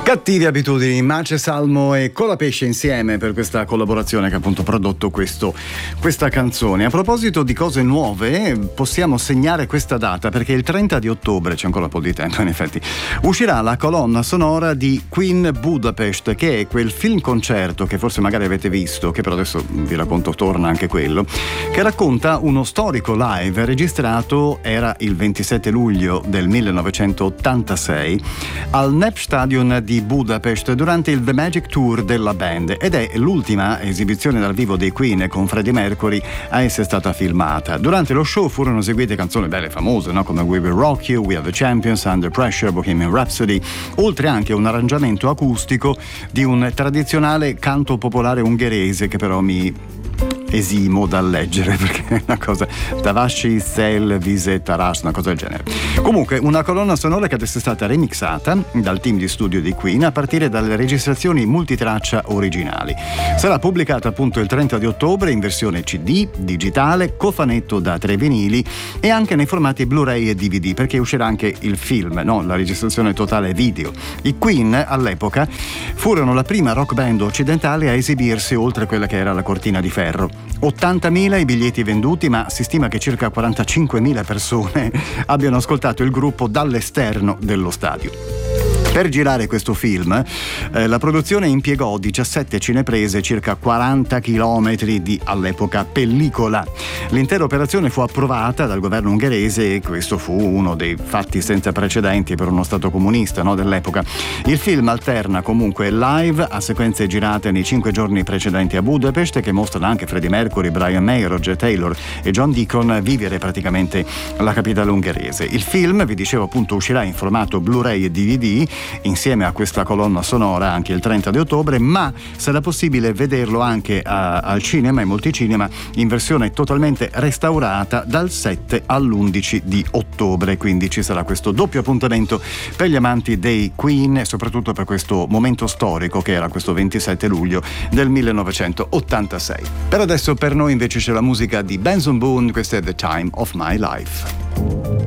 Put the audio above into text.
Cattive abitudini, Mace Salmo e Colapesce insieme per questa collaborazione che ha appunto prodotto questa canzone. A proposito di cose nuove, possiamo segnare questa data perché il 30 di ottobre, c'è ancora un po' di tempo in effetti, uscirà la colonna sonora di Queen Budapest, che è quel film concerto che forse magari avete visto, che però adesso vi racconto, torna anche quello, che racconta uno storico live registrato, era il 27 luglio del 1986 al Népstadion di Budapest durante il The Magic Tour della band, ed è l'ultima esibizione dal vivo dei Queen con Freddie Mercury a essere stata filmata. Durante lo show furono eseguite canzoni belle famose, no? Come We Will Rock You, We Are the Champions, Under Pressure, Bohemian Rhapsody, oltre anche un arrangiamento acustico di un tradizionale canto popolare ungherese che però mi esimo dal leggere perché è una cosa, Tavasci Szel Vise Taras, una cosa del genere. Comunque una colonna sonora che adesso è stata remixata dal team di studio di Queen a partire dalle registrazioni multitraccia originali. Sarà pubblicata appunto il 30 di ottobre in versione CD, digitale, cofanetto da 3 vinili e anche nei formati Blu-ray e DVD, perché uscirà anche il film, no? La registrazione totale video. I Queen all'epoca furono la prima rock band occidentale a esibirsi oltre quella che era la cortina di ferro. 80.000 i biglietti venduti, ma si stima che circa 45.000 persone abbiano ascoltato il gruppo dall'esterno dello stadio. Per girare questo film la produzione impiegò 17 cineprese, circa 40 chilometri di, all'epoca, pellicola. L'intera operazione fu approvata dal governo ungherese e questo fu uno dei fatti senza precedenti per uno stato comunista, no, dell'epoca. Il film alterna comunque live a sequenze girate nei 5 giorni precedenti a Budapest, che mostrano anche Freddie Mercury, Brian May, Roger Taylor e John Deacon vivere praticamente la capitale ungherese. Il film, vi dicevo appunto, uscirà in formato Blu-ray e DVD insieme a questa colonna sonora anche il 30 di ottobre, ma sarà possibile vederlo anche al cinema, in molti cinema, in versione totalmente restaurata dal 7 all'11 di ottobre, quindi ci sarà questo doppio appuntamento per gli amanti dei Queen e soprattutto per questo momento storico che era questo 27 luglio del 1986. Per adesso per noi invece c'è la musica di Benson Boone, questa è The Time of My Life.